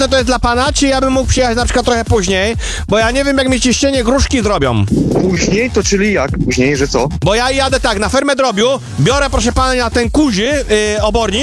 to jest dla pana, czy ja bym mógł przyjechać na przykład trochę później, bo ja nie wiem, jak mi ciśnienie gruszki zrobią. Później to czyli jak? Później, że co? Bo ja jadę tak, na fermę drobiu, biorę, proszę pana, na ten kuzi obornik,